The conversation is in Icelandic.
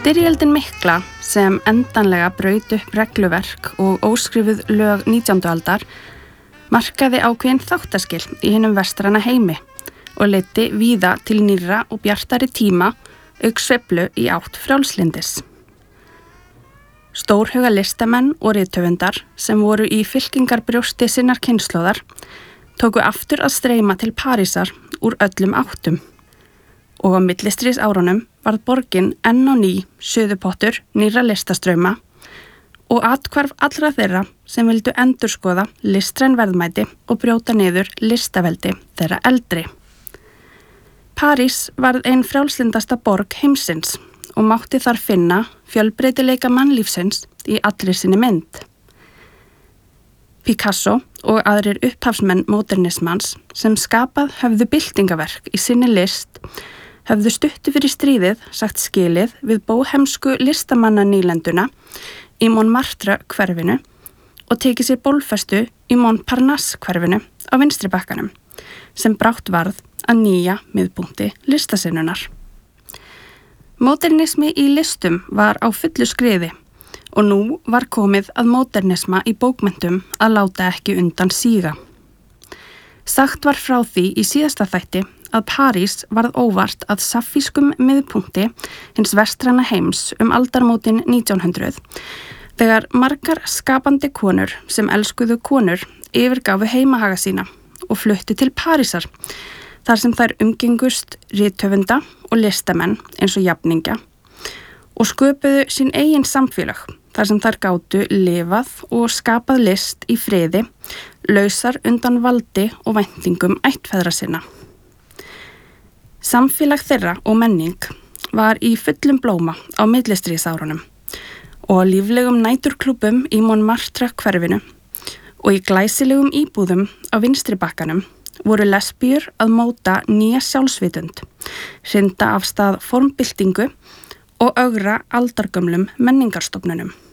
Styrjöldin mikla sem endanlega braut upp regluverk og óskrifuð lög 19. aldar markaði ákveðin þáttaskil í hinum vestrana heimi og leiddi víða til nýrra og bjartari tíma auk sveiflu í átt frjálslyndis. Stórhuga listamenn og rithöfundar sem voru í fylkingarbrjósti sinnar kynslóðar tóku aftur að streyma til Parísar úr öllum áttum og á millistríðsárunum varð borgin enn á ný suðupottur nýrra listastrauma og athvarf allra þeirra sem vildu endurskoða listræn verðmæti og brjóta niður listaveldi þeirra eldri. París varð ein frjálslyndasta borg heimsins og mátti þar finna fjölbreytileika mannlífsins í allri sinni mynd. Picasso og aðrir upphafsmenn módernismans sem skapað höfðu byltingaverk í sinni list höfðu stuttu fyrir stríðið sagt skilið við bóhemsku listamanna nýlenduna í Montmartre hverfinu og tekið sér bólfestu í Montparnasse hverfinu á vinstri bakkanum sem brátt varð að nýja miðpunkti listasinnunar. Módernismi í listum var á fullu skriði og nú var komið að módernisma í bókmenntum að láta ekki undan síga. Sagt var frá því í síðasta þætti að París varð óvart að safískum miðpunkti hins vestrana heims aldarmótin 1900 þegar margar skapandi konur sem elskuðu konur yfirgáfu heimahaga sína og fluttu til Parísar þar sem þær umgengust rithöfunda og listamenn eins og jafningja og sköpuðu sín eigin samfélag þar sem þær gátu lifað og skapað list í friði, lausar undan valdi og væntingum ættfeðra sinna. Samfélag þeirra og menning var í fullum blóma á millistríðsárunum og á líflegum næturklúbbum í Montmartre hverfinu og í glæsilegum íbúðum á vinstri bakkanum voru lesbíur að móta nýja sjálfsvitund, hrinda af stað formbyltingu og ögra aldargömlum menningarstofnunum.